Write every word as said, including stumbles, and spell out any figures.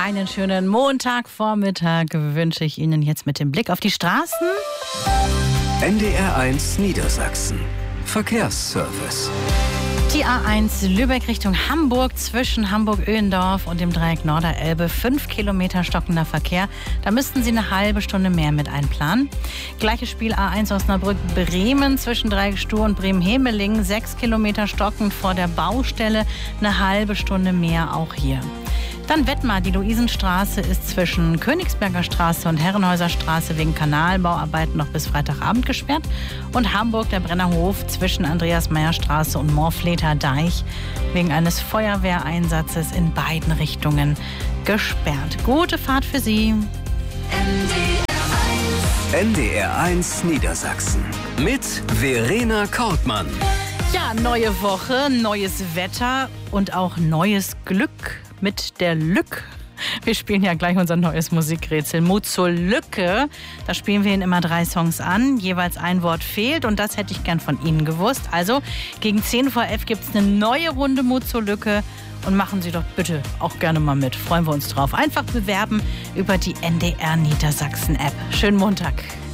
Einen schönen Montagvormittag wünsche ich Ihnen jetzt mit dem Blick auf die Straßen. N D R eins Niedersachsen. Verkehrsservice. Die A eins Lübeck Richtung Hamburg zwischen Hamburg-Öhendorf und dem Dreieck Norderelbe. Fünf Kilometer stockender Verkehr. Da müssten Sie eine halbe Stunde mehr mit einplanen. Gleiches Spiel A eins Osnabrück-Bremen zwischen Dreieck Stur und Bremen-Hemeling. Sechs Kilometer stockend vor der Baustelle. Eine halbe Stunde mehr auch hier. Dann Wettmar, die Luisenstraße ist zwischen Königsberger Straße und Herrenhäuser Straße wegen Kanalbauarbeiten noch bis Freitagabend gesperrt. Und Hamburg, der Brennerhof zwischen Andreas-Meyer-Straße und Moorfleter Deich wegen eines Feuerwehreinsatzes in beiden Richtungen gesperrt. Gute Fahrt für Sie. N D R eins Niedersachsen mit Verena Kortmann. Ja, neue Woche, neues Wetter und auch neues Glück mit der Lück. Wir spielen ja gleich unser neues Musikrätsel. Mut zur Lücke. Da spielen wir Ihnen immer drei Songs an. Jeweils ein Wort fehlt und das hätte ich gern von Ihnen gewusst. Also gegen zehn vor elf gibt es eine neue Runde Mut zur Lücke. Und machen Sie doch bitte auch gerne mal mit. Freuen wir uns drauf. Einfach bewerben über die N D R Niedersachsen App. Schönen Montag.